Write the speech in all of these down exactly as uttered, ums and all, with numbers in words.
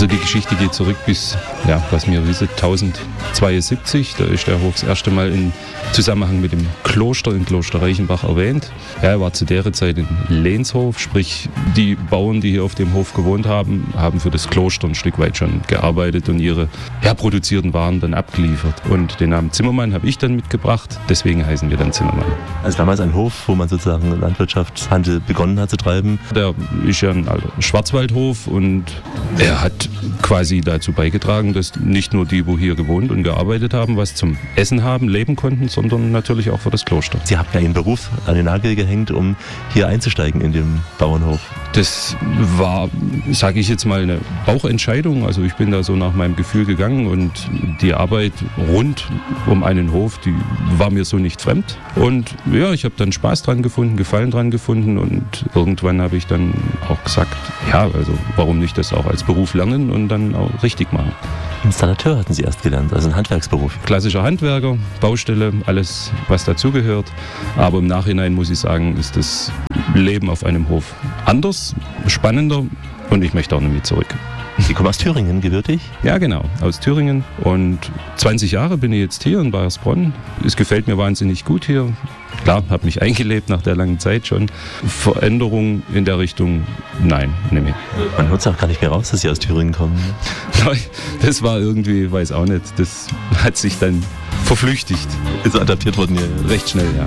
Also die Geschichte geht zurück bis, ja, was mir wissen, tausendzweiundsiebzig. Da ist der Hof das erste Mal in Zusammenhang mit dem Kloster in Kloster Reichenbach erwähnt. Ja, er war zu der Zeit ein Lehnshof, sprich die Bauern, die hier auf dem Hof gewohnt haben, haben für das Kloster ein Stück weit schon gearbeitet und ihre ja, produzierten Waren dann abgeliefert. Und den Namen Zimmermann habe ich dann mitgebracht, deswegen heißen wir dann Zimmermann. Also damals ein Hof, wo man sozusagen Landwirtschaftshandel begonnen hat zu treiben? Der ist ja ein alter Schwarzwaldhof und er hat quasi dazu beigetragen, dass nicht nur die, wo hier gewohnt und gearbeitet haben, was zum Essen haben, leben konnten, sondern natürlich auch für das Kloster. Sie haben ja Ihren Beruf an den Nagel gehängt, um hier einzusteigen in dem Bauernhof. Das war, sage ich jetzt mal, eine Bauchentscheidung. Also ich bin da so nach meinem Gefühl gegangen und die Arbeit rund um einen Hof, die war mir so nicht fremd. Und ja, ich habe dann Spaß dran gefunden, Gefallen dran gefunden und irgendwann habe ich dann auch gesagt, ja, also warum nicht das auch als Beruf lernen und dann auch richtig machen. Installateur hatten Sie erst gelernt, also ein Handwerksberuf. Klassischer Handwerker, Baustelle, alles was dazugehört. Aber im Nachhinein muss ich sagen, ist das Leben auf einem Hof anders, spannender und ich möchte auch nicht mehr zurück. Sie kommen aus Thüringen, gebürtig? Ja, genau, aus Thüringen. Und zwanzig Jahre bin ich jetzt hier in Baiersbronn. Es gefällt mir wahnsinnig gut hier. Klar, habe mich eingelebt nach der langen Zeit schon. Veränderung in der Richtung, nein, nicht mehr. Man hört es auch gar nicht mehr raus, dass Sie aus Thüringen kommen. Nein, das war irgendwie, weiß auch nicht, das hat sich dann verflüchtigt. Ist adaptiert worden hier? Recht schnell, ja.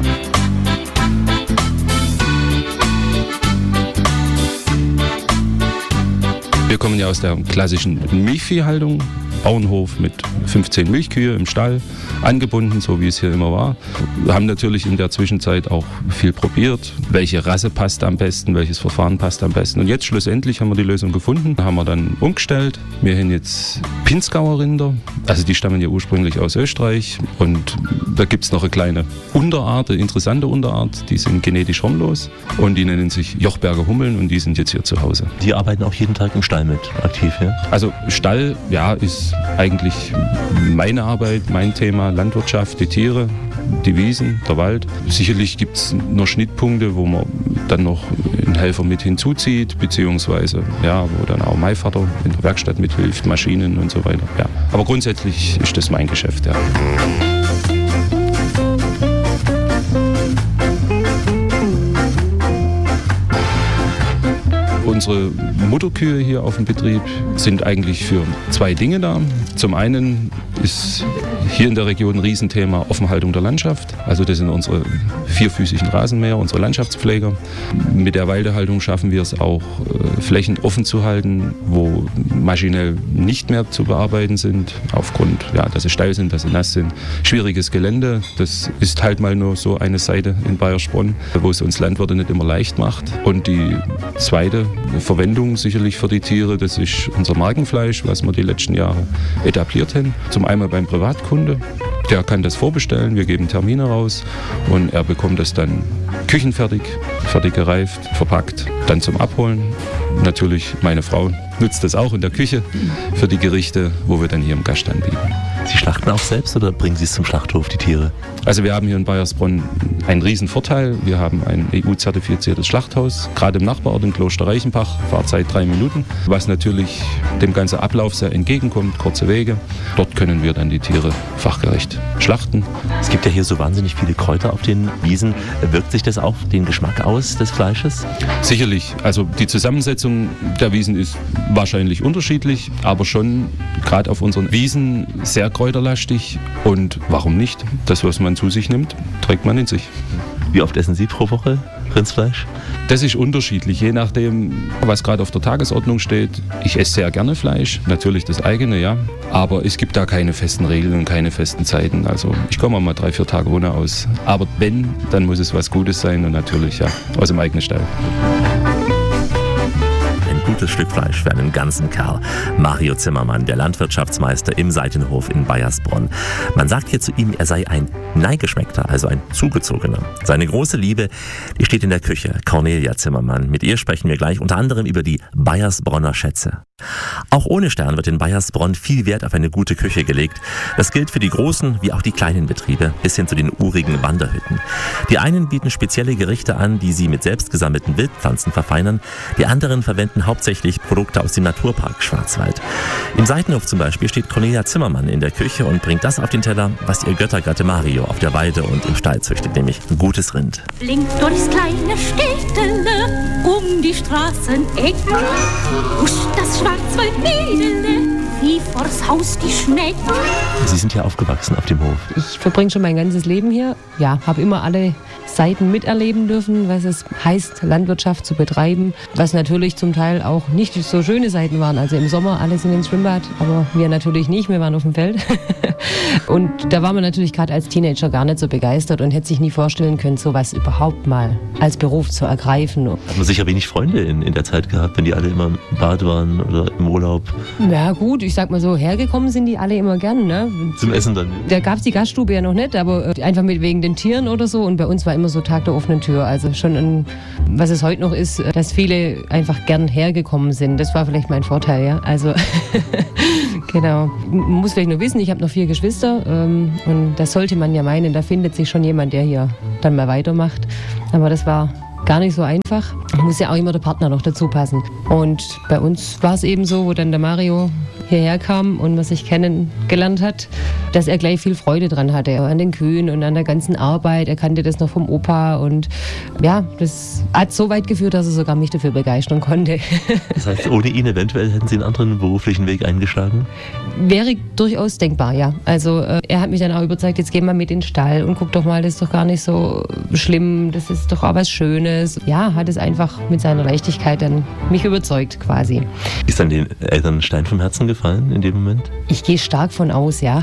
Wir kommen ja aus der klassischen Milchviehhaltung, Bauernhof mit fünfzehn Milchkühe im Stall, angebunden, so wie es hier immer war. Wir haben natürlich in der Zwischenzeit auch viel probiert, welche Rasse passt am besten, welches Verfahren passt am besten. Und jetzt schlussendlich haben wir die Lösung gefunden, haben wir dann umgestellt. Wir haben jetzt Pinzgauer Rinder, also die stammen ja ursprünglich aus Österreich und da gibt es noch eine kleine Unterart, eine interessante Unterart, die sind genetisch harmlos und die nennen sich Jochberger Hummeln und die sind jetzt hier zu Hause. Die arbeiten auch jeden Tag im Stall mit, aktiv, ja? Also Stall, ja, ist eigentlich meine Arbeit, mein Thema, Landwirtschaft, die Tiere, die Wiesen, der Wald. Sicherlich gibt es noch Schnittpunkte, wo man dann noch einen Helfer mit hinzuzieht, beziehungsweise ja, wo dann auch mein Vater in der Werkstatt mithilft, Maschinen und so weiter. Ja. Aber grundsätzlich ist das mein Geschäft, ja. Unsere Mutterkühe hier auf dem Betrieb sind eigentlich für zwei Dinge da. Zum einen ist hier in der Region ein Riesenthema Offenhaltung der Landschaft. Also das sind unsere vierfüßigen Rasenmäher, unsere Landschaftspfleger. Mit der Weidehaltung schaffen wir es auch, Flächen offen zu halten, wo maschinell nicht mehr zu bearbeiten sind, aufgrund, ja, dass sie steil sind, dass sie nass sind. Schwieriges Gelände, das ist halt mal nur so eine Seite in Baiersbronn, wo es uns Landwirte nicht immer leicht macht. Und die zweite Verwendung sicherlich für die Tiere, das ist unser Markenfleisch, was wir die letzten Jahre etabliert haben. Zum einen beim Privatkunde, der kann das vorbestellen, wir geben Termine raus und er bekommt das dann küchenfertig, fertig gereift, verpackt, dann zum Abholen. Natürlich, meine Frau nutzt das auch in der Küche für die Gerichte, wo wir dann hier im Gast anbieten. Sie schlachten auch selbst oder bringen Sie es zum Schlachthof, die Tiere? Also wir haben hier in Baiersbronn einen riesen Vorteil. Wir haben ein E U-zertifiziertes Schlachthaus, gerade im Nachbarort in Kloster Reichenbach, Fahrzeit drei Minuten, was natürlich dem ganzen Ablauf sehr entgegenkommt, kurze Wege. Dort können wir dann die Tiere fachgerecht schlachten. Es gibt ja hier so wahnsinnig viele Kräuter auf den Wiesen. Wirkt sich das auf den Geschmack aus des Fleisches? Sicherlich. Also die Zusammensetzung der Wiesen ist wahrscheinlich unterschiedlich, aber schon gerade auf unseren Wiesen sehr kräuterlastig. Und warum nicht? Das, was man zu sich nimmt, trägt man in sich. Wie oft essen Sie pro Woche Rindsfleisch? Das ist unterschiedlich, je nachdem, was gerade auf der Tagesordnung steht. Ich esse sehr gerne Fleisch, natürlich das eigene, ja. Aber es gibt da keine festen Regeln und keine festen Zeiten. Also ich komme auch mal drei, vier Tage ohne aus. Aber wenn, dann muss es was Gutes sein und natürlich ja aus dem eigenen Stall. Gutes Stück Fleisch für einen ganzen Kerl. Mario Zimmermann, der Landwirtschaftsmeister im Seitenhof in Baiersbronn. Man sagt hier zu ihm, er sei ein Neigeschmeckter, also ein Zugezogener. Seine große Liebe, die steht in der Küche. Cornelia Zimmermann. Mit ihr sprechen wir gleich unter anderem über die Baiersbronner Schätze. Auch ohne Stern wird in Baiersbronn viel Wert auf eine gute Küche gelegt. Das gilt für die großen wie auch die kleinen Betriebe, bis hin zu den urigen Wanderhütten. Die einen bieten spezielle Gerichte an, die sie mit selbst gesammelten Wildpflanzen verfeinern. Die anderen verwenden hauptsächlich Produkte aus dem Naturpark Schwarzwald. Im Seitenhof zum Beispiel steht Cornelia Zimmermann in der Küche und bringt das auf den Teller, was ihr Göttergatte Mario auf der Weide und im Stall züchtet, nämlich gutes Rind. Blinkt durchs kleine Städtele, um die Straßeneck, huscht das Schwarzwaldmädele, wie vors Haus die Schnecke. Sie sind ja aufgewachsen auf dem Hof. Ich verbringe schon mein ganzes Leben hier. Ja, habe immer alle Seiten miterleben dürfen, was es heißt, Landwirtschaft zu betreiben. Was natürlich zum Teil auch nicht so schöne Seiten waren. Also im Sommer alle sind ins Schwimmbad, aber wir natürlich nicht, wir waren auf dem Feld. Und da war man natürlich gerade als Teenager gar nicht so begeistert und hätte sich nie vorstellen können, sowas überhaupt mal als Beruf zu ergreifen. Hat man sicher wenig Freunde in, in der Zeit gehabt, wenn die alle immer im Bad waren oder im Urlaub? Ja gut, ich sag mal so, hergekommen sind die alle immer gern. Ne? Zum Essen dann? Da gab es die Gaststube ja noch nicht, aber einfach mit wegen den Tieren oder so. Und bei uns war immer so Tag der offenen Tür. Also schon, ein, was es heute noch ist, dass viele einfach gern hergekommen sind. Das war vielleicht mein Vorteil, ja. Also genau. Man muss vielleicht nur wissen, ich habe noch vier Geschwister ähm, und das sollte man ja meinen, da findet sich schon jemand, der hier dann mal weitermacht. Aber das war gar nicht so einfach. Muss ja auch immer der Partner noch dazu passen. Und bei uns war es eben so, wo dann der Mario hierher kam und man sich kennengelernt hat, dass er gleich viel Freude dran hatte an den Kühen und an der ganzen Arbeit. Er kannte das noch vom Opa und ja, das hat so weit geführt, dass er sogar mich dafür begeistern konnte. Das heißt, ohne ihn eventuell hätten Sie einen anderen beruflichen Weg eingeschlagen? Wäre durchaus denkbar, ja. Also äh, er hat mich dann auch überzeugt, jetzt geh mal mit in den Stall und guck doch mal, das ist doch gar nicht so schlimm, das ist doch auch was Schönes. Ja, hat es einfach mit seiner Leichtigkeit dann mich überzeugt quasi. Ist dann den Eltern ein Stein vom Herzen gefallen in dem Moment? Ich gehe stark von aus, ja.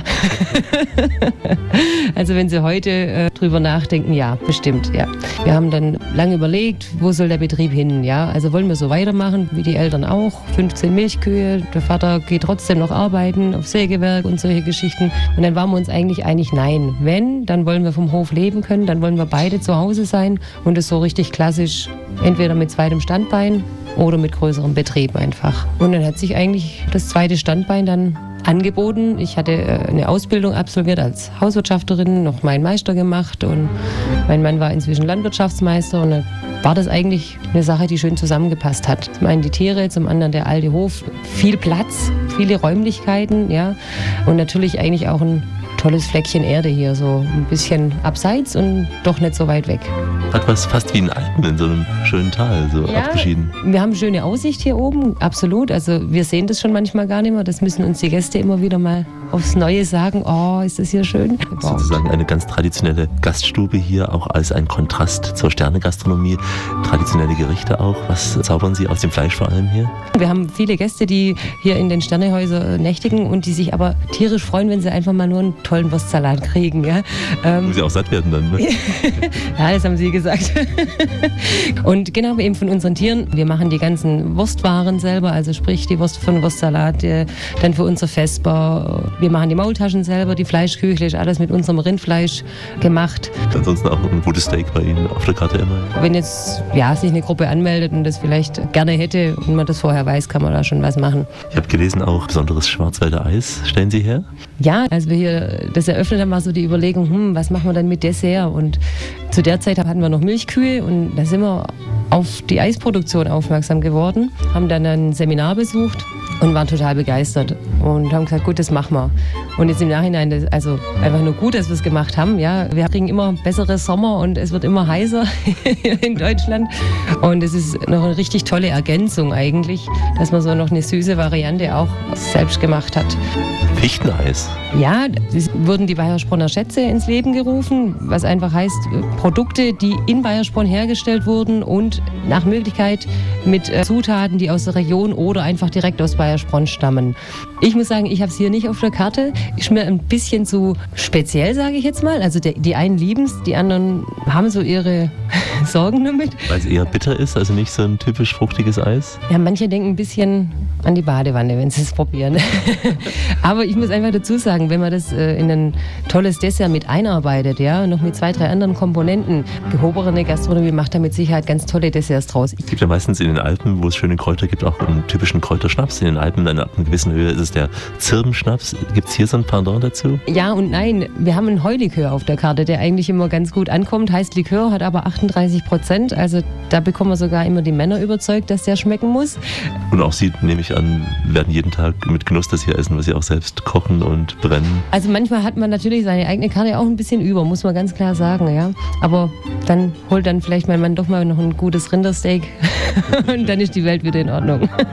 Also wenn Sie heute äh, drüber nachdenken, ja, bestimmt, ja. Wir haben dann lange überlegt, wo soll der Betrieb hin, ja. Also wollen wir so weitermachen, wie die Eltern auch, fünfzehn Milchkühe, der Vater geht trotzdem noch arbeiten auf Sägewerk und solche Geschichten. Und dann waren wir uns eigentlich einig, nein, wenn, dann wollen wir vom Hof leben können, dann wollen wir beide zu Hause sein und es so richtig klassisch, entweder mit zweitem Standbein oder mit größerem Betrieb einfach. Und dann hat sich eigentlich das zweite Standbein dann angeboten. Ich hatte eine Ausbildung absolviert als Hauswirtschafterin, noch meinen Meister gemacht und mein Mann war inzwischen Landwirtschaftsmeister und dann war das eigentlich eine Sache, die schön zusammengepasst hat. Zum einen die Tiere, zum anderen der alte Hof, viel Platz, viele Räumlichkeiten, ja, und natürlich eigentlich auch ein tolles Fleckchen Erde hier, so ein bisschen abseits und doch nicht so weit weg. Hat was fast wie ein Alpen in so einem schönen Tal, so ja, abgeschieden. Wir haben eine schöne Aussicht hier oben, absolut. Also wir sehen das schon manchmal gar nicht mehr. Das müssen uns die Gäste immer wieder mal aufs Neue sagen. Oh, ist das hier schön. Sozusagen eine ganz traditionelle Gaststube hier, auch als ein Kontrast zur Sternegastronomie. Traditionelle Gerichte auch. Was zaubern Sie aus dem Fleisch vor allem hier? Wir haben viele Gäste, die hier in den Sternehäusern nächtigen und die sich aber tierisch freuen, wenn sie einfach mal nur einen tollen Wurstsalat kriegen. Ja? Ähm, Muss sie auch satt werden dann, ne? Ja, das haben Sie gesagt. Und genau, eben von unseren Tieren. Wir machen die ganzen Wurstwaren selber, also sprich die Wurst von Wurstsalat, die, dann für unser Vesper. Wir machen die Maultaschen selber, die Fleischküchle, ist alles mit unserem Rindfleisch gemacht. Ansonsten auch ein gutes Steak bei Ihnen auf der Karte immer. Wenn jetzt ja, sich eine Gruppe anmeldet und das vielleicht gerne hätte und man das vorher weiß, kann man da schon was machen. Ich habe gelesen, auch besonderes Schwarzwälder Eis stellen Sie her? Ja, als wir hier das eröffnet haben, war so die Überlegung, hm, was machen wir dann mit Dessert? Und zu der Zeit hatten wir noch Milchkühe und da sind wir auf die Eisproduktion aufmerksam geworden, haben dann ein Seminar besucht und waren total begeistert und haben gesagt, gut, das machen wir. Und jetzt im Nachhinein, das, also einfach nur gut, dass wir es gemacht haben. Ja, wir kriegen immer bessere Sommer und es wird immer heißer in Deutschland. Und es ist noch eine richtig tolle Ergänzung eigentlich, dass man so noch eine süße Variante auch selbst gemacht hat. Fichteneis? Ja, es wurden die Baiersbronner Schätze ins Leben gerufen, was einfach heißt, Produkte, die in Baiersbronn hergestellt wurden und nach Möglichkeit mit Zutaten, die aus der Region oder einfach direkt aus Baiersbronn stammen. Ich muss sagen, ich habe es hier nicht auf der Karte. ist mir ein bisschen zu speziell, sage ich jetzt mal. Also der, die einen lieben es, die anderen haben so ihre Sorgen damit. Weil es eher bitter ist, also nicht so ein typisch fruchtiges Eis? Ja, manche denken ein bisschen an die Badewanne, wenn sie es probieren. Aber ich muss einfach dazu sagen, wenn man das äh, in ein tolles Dessert mit einarbeitet, ja, noch mit zwei, drei anderen Komponenten, gehobene Gastronomie macht da mit Sicherheit ganz tolle Desserts draus. Es gibt ja meistens in den Alpen, wo es schöne Kräuter gibt, auch einen typischen Kräuterschnaps. In den Alpen, in einer gewissen Höhe, ist es der Zirbenschnaps. Gibt es hier so ein Pendant dazu? Ja und nein. Wir haben einen Heulikör auf der Karte, der eigentlich immer ganz gut ankommt. Heißt Likör, hat aber achtunddreißig Prozent. Also da bekommen wir sogar immer die Männer überzeugt, dass der schmecken muss. Und auch Sie, nehme ich an, werden jeden Tag mit Genuss das hier essen, was Sie auch selbst kochen und brennen. Also manchmal hat man natürlich seine eigene Karte auch ein bisschen über, muss man ganz klar sagen. Ja. Aber dann holt dann vielleicht mein Mann doch mal noch ein gutes Rindersteak und dann ist die Welt wieder in Ordnung.